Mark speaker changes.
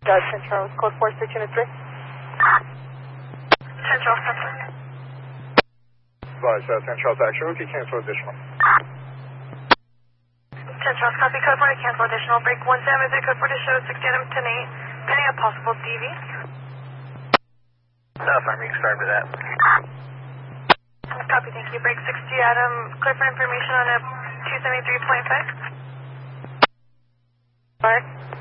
Speaker 1: Central, code 46 unit 3.
Speaker 2: Central, Central.
Speaker 3: Advise Central taxi route, cancel additional.
Speaker 2: Central, copy code 4 to cancel additional. Break 17 is a code 4 to show 60 Adam 10-8, pending a possible DV.
Speaker 3: No, I'm confirmed to that.
Speaker 2: Copy, thank you. Break 60 Adam, clear for information on a 273.5.
Speaker 1: Alright.